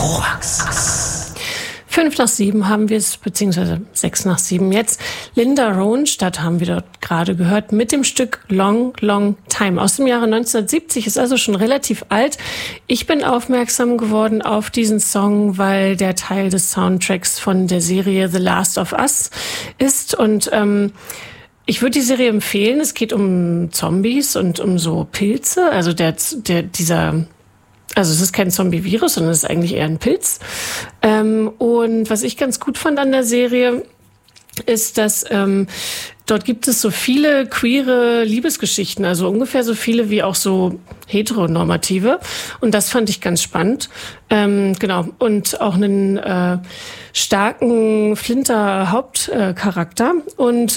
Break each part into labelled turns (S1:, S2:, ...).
S1: Korax. 5 nach 7 haben wir es, beziehungsweise 6 nach 7 jetzt. Linda Ronstadt haben wir dort gerade gehört mit dem Stück Long, Long Time aus dem Jahre 1970, ist also schon relativ alt. Ich bin aufmerksam geworden auf diesen Song, weil der Teil des Soundtracks von der Serie The Last of Us ist und ich würde die Serie empfehlen. Es geht um Zombies und um so Pilze, also also es ist kein Zombie-Virus, sondern es ist eigentlich eher ein Pilz. Und was ich ganz gut fand an der Serie, ist, dass dort gibt es so viele queere Liebesgeschichten, also ungefähr so viele wie auch so heteronormative. Und das fand ich ganz spannend. Genau. Und auch einen starken Flinter-Hauptcharakter. Und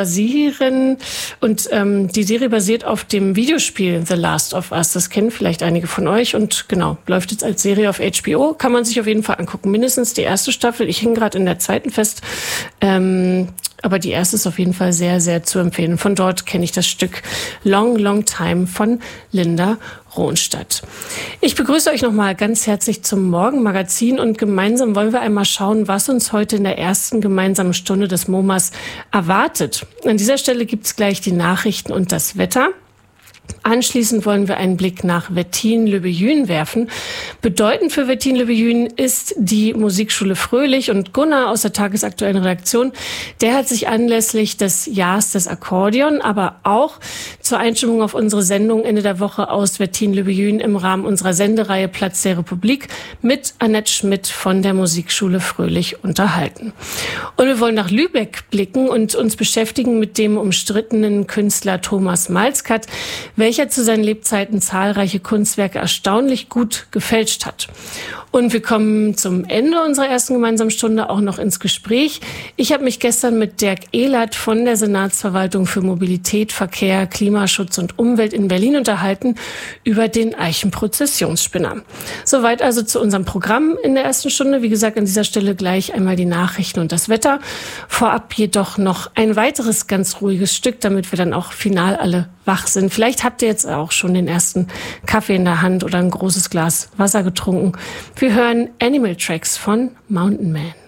S1: die Serie basiert auf dem Videospiel The Last of Us. Das kennen vielleicht einige von euch. Und genau, läuft jetzt als Serie auf HBO. Kann man sich auf jeden Fall angucken. Mindestens die erste Staffel. Ich hing gerade in der zweiten fest. Aber die erste ist auf jeden Fall sehr, sehr zu empfehlen. Von dort kenne ich das Stück Long, Long Time von Linda Ronstadt. Ich begrüße euch nochmal ganz herzlich zum Morgenmagazin und gemeinsam wollen wir einmal schauen, was uns heute in der ersten gemeinsamen Stunde des MoMAs erwartet. An dieser Stelle gibt es gleich die Nachrichten und das Wetter. Anschließend wollen wir einen Blick nach Wettin-Löbejün werfen. Bedeutend für Wettin-Löbejün ist die Musikschule Fröhlich und Gunnar aus der tagesaktuellen Redaktion, der hat sich anlässlich des Jahres des Akkordeon, aber auch zur Einstimmung auf unsere Sendung Ende der Woche aus Wettin-Löbejün im Rahmen unserer Sendereihe Platz der Republik mit Annette Schmidt von der Musikschule Fröhlich unterhalten. Und wir wollen nach Lübeck blicken und uns beschäftigen mit dem umstrittenen Künstler Thomas Malzkat, welcher zu seinen Lebzeiten zahlreiche Kunstwerke erstaunlich gut gefälscht hat. Und wir kommen zum Ende unserer ersten gemeinsamen Stunde auch noch ins Gespräch. Ich habe mich gestern mit Dirk Ehlert von der Senatsverwaltung für Mobilität, Verkehr, Klimaschutz und Umwelt in Berlin unterhalten über den Eichenprozessionsspinner. Soweit also zu unserem Programm in der ersten Stunde. Wie gesagt, an dieser Stelle gleich einmal die Nachrichten und das Wetter. Vorab jedoch noch ein weiteres ganz ruhiges Stück, damit wir dann auch final alle wach sind. Vielleicht habt ihr jetzt auch schon den ersten Kaffee in der Hand oder ein großes Glas Wasser getrunken. Wir hören Animal Tracks von Mountain Man.